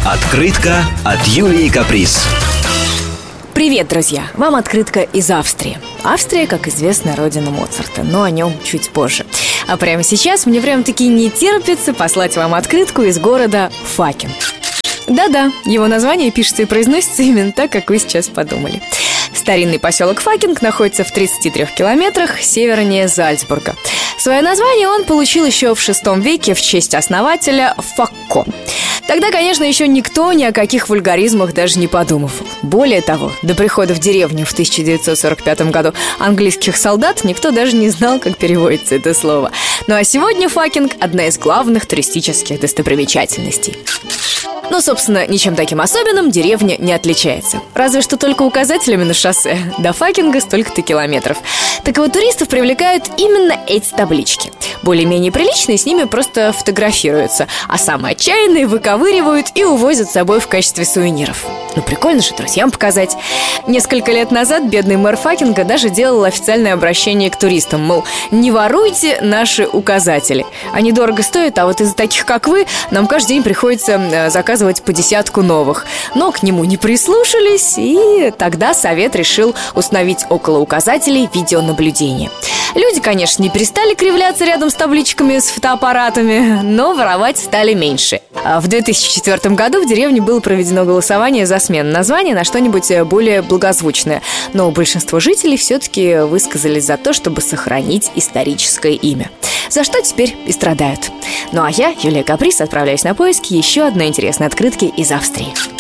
Открытка от Юлии Каприз. Привет, друзья! Вам открытка из Австрии. Австрия, как известно, родина Моцарта, но о нем чуть позже. А прямо сейчас мне прям-таки не терпится послать вам открытку из города Факинг. Да-да, его название пишется и произносится именно так, как вы сейчас подумали. Старинный поселок Факинг находится в 33 километрах севернее Зальцбурга. Свое название он получил еще в VI веке в честь основателя Факко. Тогда, конечно, еще никто ни о каких вульгаризмах даже не подумывал. Более того, до прихода в деревню в 1945 году английских солдат никто даже не знал, как переводится это слово. Ну а сегодня Факинг – одна из главных туристических достопримечательностей. Но, собственно, ничем таким особенным деревня не отличается. Разве что только указателями на шоссе. До Факинга столько-то километров. Так вот, туристов привлекают именно эти таблички. Более-менее приличные с ними просто фотографируются, а самые отчаянные выковыривают и увозят с собой в качестве сувениров. Ну, прикольно же друзьям показать. Несколько лет назад бедный мэр Факинга даже делал официальное обращение к туристам, мол, не воруйте наши указатели. Они дорого стоят, а вот из-за таких, как вы, нам каждый день приходится заказывать по 10 новых. Но к нему не прислушались, и тогда совет решил установить около указателей видеонаблюдение. Люди, конечно, не перестали кривляться рядом с табличками с фотоаппаратами, но воровать стали меньше. В 2004 году в деревне было проведено голосование за смену названия на что-нибудь более благозвучное. Но большинство жителей все-таки высказались за то, чтобы сохранить историческое имя. За что теперь и страдают. Ну а я, Юлия Каприз, отправляюсь на поиски еще одной интересной открытки из Австрии.